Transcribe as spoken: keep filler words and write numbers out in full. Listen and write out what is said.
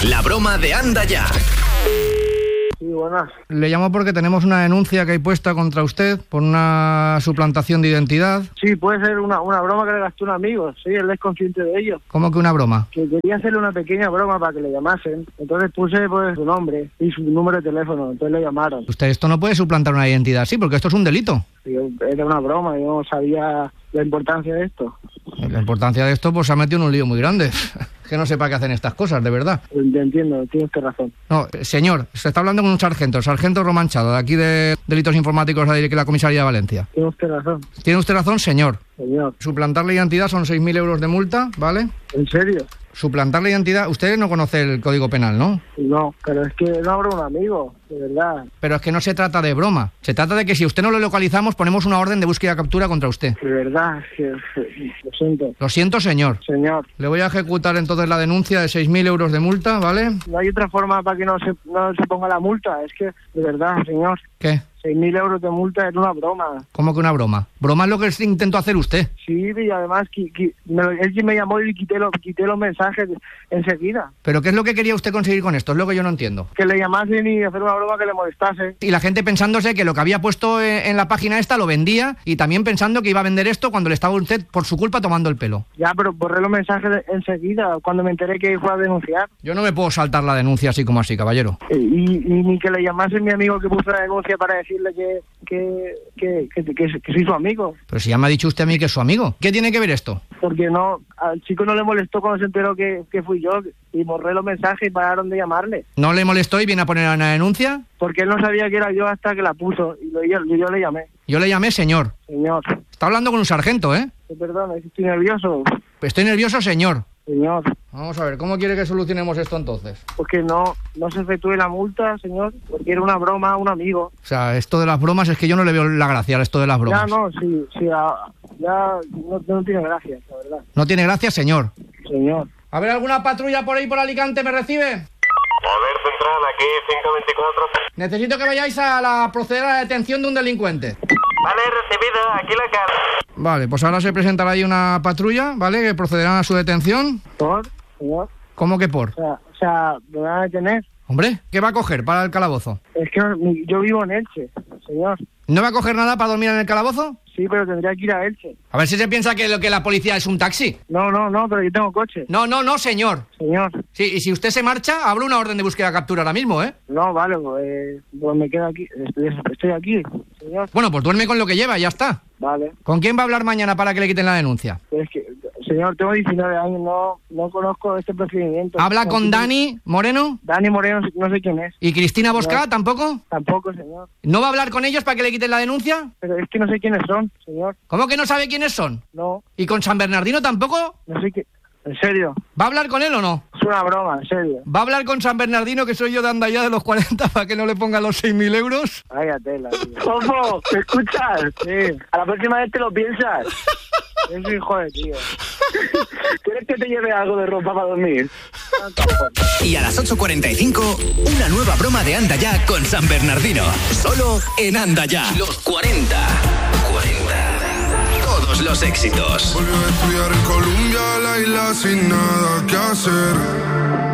La broma de Anda Ya. Sí, buenas. Le llamo porque tenemos una denuncia que hay puesta contra usted por una suplantación de identidad. Sí, puede ser una, una broma que le gastó un amigo. Sí, él es consciente de ello. ¿Cómo que una broma? Que quería hacerle una pequeña broma para que le llamasen. Entonces puse pues su nombre y su número de teléfono. Entonces le llamaron. Usted esto no puede suplantar una identidad, sí, porque esto es un delito. Sí, era una broma, yo no sabía la importancia de esto. La importancia de esto pues se ha metido en un lío muy grande. Que no sepa qué hacen estas cosas, de verdad. Te entiendo, tienes usted razón. No, señor, se está hablando con un sargento, el sargento Romanchado, de aquí de Delitos Informáticos de la Comisaría de Valencia. Tiene usted razón. Tiene usted razón, señor. Señor. Suplantar la identidad son seis mil euros de multa, ¿vale? ¿En serio? Suplantar la identidad... Usted no conoce el Código Penal, ¿no? No, pero es que no habrá un amigo, de verdad. Pero es que no se trata de broma. Se trata de que si usted no lo localizamos, ponemos una orden de búsqueda y captura contra usted. De verdad, es que, lo siento. Lo siento, señor. Señor. Le voy a ejecutar entonces la denuncia de seis mil euros de multa, ¿vale? No hay otra forma para que no se, no se ponga la multa. Es que, de verdad, señor. ¿Qué? seis mil euros de multa es una broma. ¿Cómo que una broma? Broma es lo que intentó hacer usted. Sí, y además qui, qui, me, él me llamó y quité, lo, quité los mensajes enseguida. ¿Pero qué es lo que quería usted conseguir con esto? Es lo que yo no entiendo. Que le llamasen y hacer una broma que le molestase. Y la gente pensándose que lo que había puesto en la página esta lo vendía y también pensando que iba a vender esto cuando le estaba usted, por su culpa, tomando el pelo. Ya, pero borré los mensajes enseguida cuando me enteré que fue a denunciar. Yo no me puedo saltar la denuncia así como así, caballero. Y, y, y ni que le llamase mi amigo que puso la denuncia para decirle que... Que, que, que, que, que soy su amigo. Pero si ya me ha dicho usted a mí que es su amigo. ¿Qué tiene que ver esto? Porque no, al chico no le molestó cuando se enteró que, que fui yo y borré los mensajes y pararon de llamarle. ¿No le molestó y viene a poner una denuncia? Porque él no sabía que era yo hasta que la puso y lo, yo, yo le llamé. Yo le llamé señor. Señor. Está hablando con un sargento, ¿eh? Perdón, estoy nervioso. Estoy nervioso, señor. Señor. Vamos a ver, ¿cómo quiere que solucionemos esto entonces? Porque no, no se efectúe la multa, señor, porque era una broma a un amigo. O sea, esto de las bromas es que yo no le veo la gracia a esto de las bromas. Ya no, sí, sí, ya, ya no, no tiene gracia, la verdad. No tiene gracia, señor. Señor. A ver, ¿alguna patrulla por ahí por Alicante me recibe? A ver, central, aquí cinco veinticuatro. Necesito que vayáis a la proceder a la detención de un delincuente. Vale, recibido, aquí la cara. Vale, pues ahora se presentará ahí una patrulla, ¿vale? Que procederán a su detención. ¿Por? Señor. ¿Cómo que por? O sea, o sea, ¿me van a detener? Hombre, ¿qué va a coger para el calabozo? Es que yo vivo en Elche, señor. ¿No va a coger nada para dormir en el calabozo? Sí, pero tendría que ir a Elche. A ver si se piensa que lo que la policía es un taxi. No, no, no, pero yo tengo coche. No, no, no, señor. Señor. Sí, y si usted se marcha, abro una orden de búsqueda y captura ahora mismo, ¿eh? No, vale, pues, pues me quedo aquí. Estoy, estoy aquí, señor. Bueno, pues duerme con lo que lleva y ya está. Vale. ¿Con quién va a hablar mañana para que le quiten la denuncia? Es que, señor, tengo diecinueve años, no, no conozco este procedimiento. ¿Habla con Dani Moreno? Dani Moreno, no sé quién es. ¿Y Cristina Bosca No. tampoco? Tampoco, señor. ¿No va a hablar con ellos para que le quiten la denuncia? Pero es que no sé quiénes son, señor. ¿Cómo que no sabe quiénes son? No, ¿Y con San Bernardino tampoco? no sé qué. En serio, ¿Va a hablar con él o no? es una broma, en serio. ¿Va a hablar con San Bernardino, que soy yo de Andaya de los cuarenta, para que no le ponga los seis mil euros? Vaya tela, tío. Fofo, ¿me escuchas? Sí, A la próxima vez te lo piensas. es un hijo de tío. ¿Quieres que te lleve algo de ropa para dormir? Y a las ocho cuarenta y cinco, una nueva broma de Anda Ya con San Bernardino. Solo en Anda Ya. Los cuarenta. cuarenta. Todos los éxitos. Volvió a estudiar en Colombia, la isla sin nada que hacer.